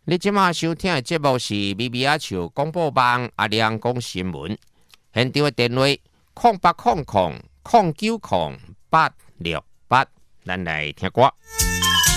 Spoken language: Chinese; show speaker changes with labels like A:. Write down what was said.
A: 你即马收听的节目是咪咪仔笑广播网阿亮讲新闻，现场的电话0800090868，咱来听歌。